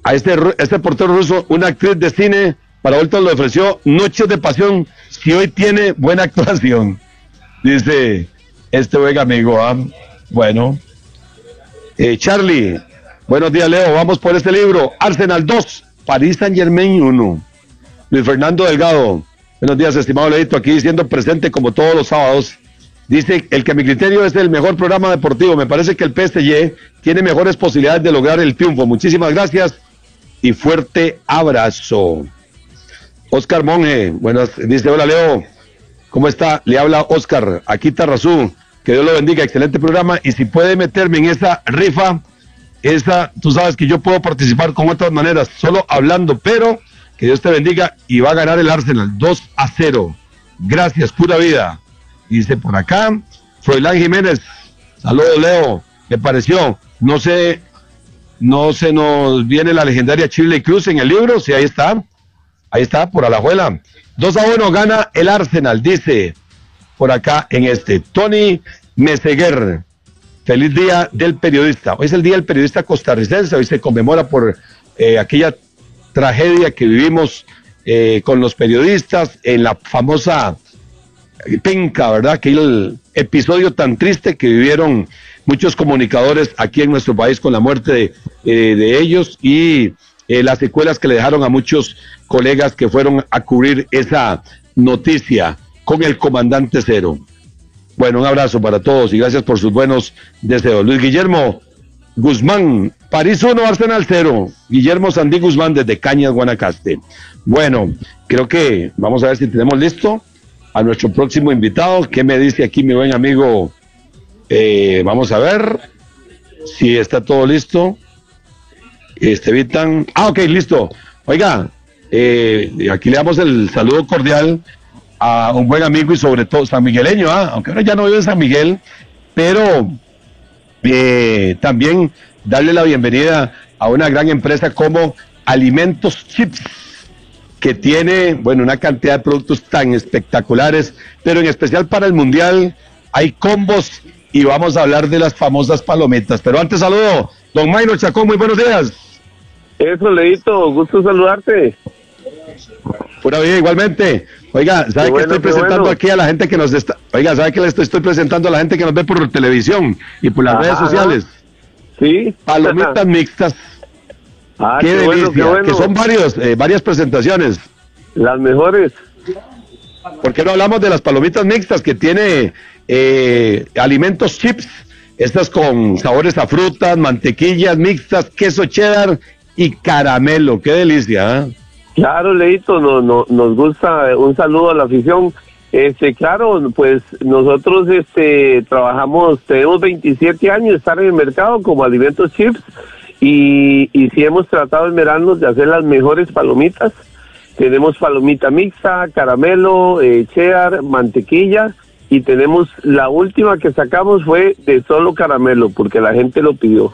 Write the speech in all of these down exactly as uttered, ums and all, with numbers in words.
a este, este portero ruso, una actriz de cine, para Bolton le ofreció Noches de Pasión, si hoy tiene buena actuación. Dice este buen amigo, ¿ah? Bueno. Eh, Charlie, buenos días, Leo, vamos por este libro. Arsenal dos, Paris Saint Germain uno. Luis Fernando Delgado, buenos días, estimado Leito, aquí siendo presente como todos los sábados. Dice, el que a mi criterio es el mejor programa deportivo, me parece que el P S G tiene mejores posibilidades de lograr el triunfo. Muchísimas gracias y fuerte abrazo. Oscar Monge, buenas, dice, hola Leo, ¿cómo está? Le habla Oscar, aquí Tarrazú, que Dios lo bendiga, excelente programa, y si puede meterme en esa rifa, esa, tú sabes que yo puedo participar con otras maneras, solo hablando, pero que Dios te bendiga, y va a ganar el Arsenal, dos a cero, gracias, pura vida. Dice por acá, Froilán Jiménez, saludos Leo, me pareció, no sé, no se nos viene la legendaria Shirley Cruz en el libro, sí, ahí está, ahí está, por Alajuela, dos a uno gana el Arsenal, dice por acá en este, Tony Meseguer, feliz día del periodista, hoy es el día del periodista costarricense, hoy se conmemora por eh, aquella tragedia que vivimos eh, con los periodistas en la famosa penca, ¿verdad? Aquel episodio tan triste que vivieron muchos comunicadores aquí en nuestro país con la muerte de, eh, de ellos y eh, las secuelas que le dejaron a muchos colegas que fueron a cubrir esa noticia con el comandante Cero. Bueno, un abrazo para todos y gracias por sus buenos deseos. Luis Guillermo Guzmán, París uno, Arsenal cero. Guillermo Sandí Guzmán desde Cañas, Guanacaste. Bueno, creo que vamos a ver si tenemos listo a nuestro próximo invitado. ¿Qué me dice aquí mi buen amigo? Eh, vamos a ver si está todo listo. Estevitan. Ah, ok, listo. Oiga, eh, aquí le damos el saludo cordial a un buen amigo y sobre todo sanmigueleño, ¿ah? Aunque ahora ya no vive en San Miguel, pero eh, también darle la bienvenida a una gran empresa como Alimentos Chips, que tiene, bueno, una cantidad de productos tan espectaculares, pero en especial para el Mundial hay combos y vamos a hablar de las famosas palomitas. Pero antes saludo, don Mayno Chacón, muy buenos días. Eso, Leito, gusto saludarte. Pura vida, igualmente. Oiga, ¿sabe que bueno, estoy presentando bueno. aquí a la gente que nos está... Oiga, ¿sabe que le estoy, estoy presentando a la gente que nos ve por televisión y por las Ajá, redes sociales? Sí. Palomitas mixtas. Ah, qué, qué delicia, bueno, qué bueno. Que son varios, eh, varias presentaciones. Las mejores. ¿Por qué no hablamos de las palomitas mixtas que tiene eh, Alimentos Chips? Estas con sabores a frutas, mantequillas mixtas, queso cheddar y caramelo. ¡Qué delicia! ¿eh? Claro, Leito, no, no, nos gusta. Un saludo a la afición. Este, claro, pues nosotros este trabajamos, tenemos veintisiete años de estar en el mercado como Alimentos Chips y, y sí hemos tratado de esmerarnos de hacer las mejores palomitas. Tenemos palomita mixta, caramelo, eh, cheddar, mantequilla y tenemos la última que sacamos fue de solo caramelo porque la gente lo pidió.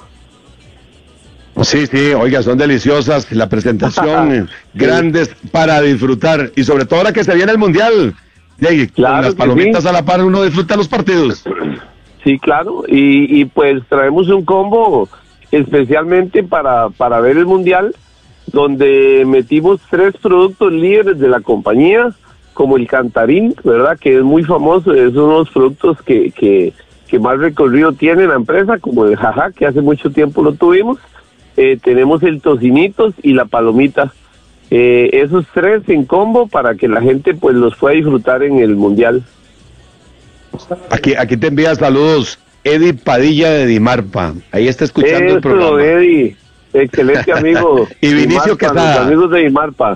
Sí, sí, oiga, son deliciosas, la presentación, grandes para disfrutar, y sobre todo ahora que se viene el Mundial, y claro, con las palomitas sí. A la par uno disfruta los partidos. Sí, claro, y, y pues traemos un combo especialmente para, para ver el Mundial, donde metimos tres productos líderes de la compañía, como el Cantarín, ¿verdad?, que es muy famoso, es uno de los productos que, que, que más recorrido tiene la empresa, como el Jajá, que hace mucho tiempo lo tuvimos. Eh, tenemos el tocinitos y la palomita, eh, esos tres en combo para que la gente pues los pueda disfrutar en el Mundial. Aquí aquí te envía saludos Eddie Padilla de Dimarpa, ahí está escuchando Eso, el programa. Eddie, excelente amigo. Y Vinicio Quesada. Los amigos de Dimarpa.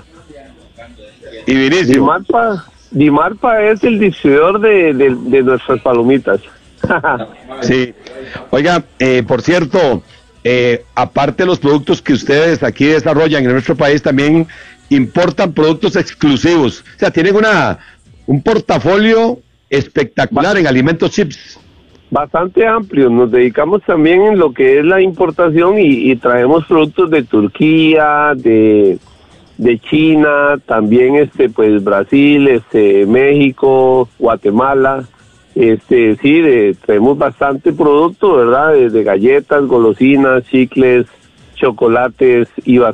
Y Vinicio. Dimarpa, Dimarpa es el distribuidor de, de, de nuestras palomitas. Sí, oiga, eh, por cierto, Eh, aparte de los productos que ustedes aquí desarrollan en nuestro país, también importan productos exclusivos. O sea, tienen una un portafolio espectacular en Alimentos Chips. Bastante amplio. Nos dedicamos también en lo que es la importación y, y traemos productos de Turquía, de de China, también este pues Brasil, este México, Guatemala. Este, sí, de, traemos bastante producto, ¿verdad? De, de galletas, golosinas, chicles, chocolates y bastante